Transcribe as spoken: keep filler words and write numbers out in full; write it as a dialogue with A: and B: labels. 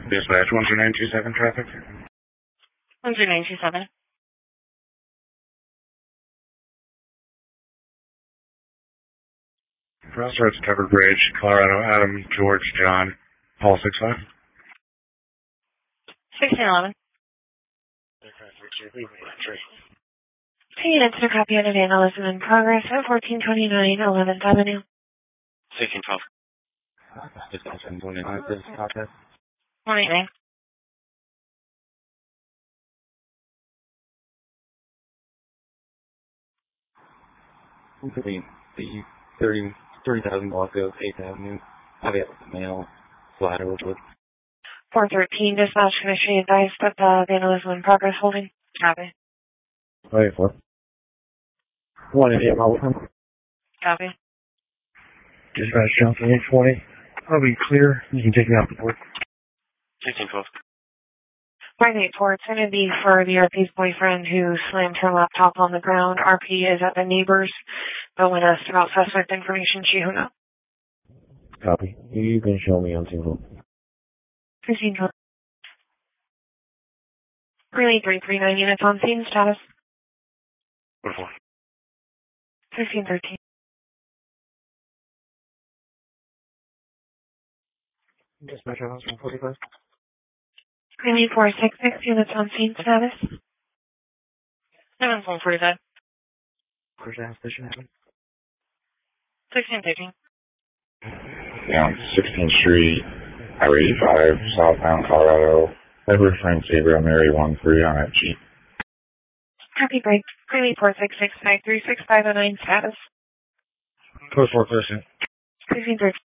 A: Dispatch one two nine two seven traffic.
B: one two nine two seven.
A: Crossroads Covered Bridge, Colorado, Adam, George, John, Paul six five.
B: sixteen eleven. Hey, it's a copy of the vandalism in progress at fourteen twenty-nine eleventh Avenue.
C: sixteen twelve.
D: Dispatch one two nine two seven.
B: one eighty-nine.
D: The thirty thirty thousand block of eighth Avenue. I've got mail flat over.
B: four thirteen, dispatch commission advised that the vandalism in progress holding. Copy.
D: Wait for one eighty-eight mile one.
B: Copy.
D: Dispatch Johnson eight twenty. I'll be clear. You can take me off the board.
C: sixteen twelve.
B: five eight four, it's going to be for the R P's boyfriend who slammed her laptop on the ground. R P is at the neighbor's, but when asked about suspect information, she hung up.
D: Copy. You can show me on single.
B: fifteen twelve. Relay three three nine units on scene, status.
C: What for?
B: fifteen thirteen.
D: Dispatch house one forty-five.
B: Relay four six six units on scene, status. seven four forty-five.
D: Where's that station happen?
B: sixteen fifteen.
A: Down sixteenth Street, Highway eighty-five, southbound Colorado. Edward Frank Sabre, Mary one three on that Jeep.
B: Happy break. Relay four six six five three six five oh nine, status.
D: Code four, clear soon.
B: fifteen thirteen.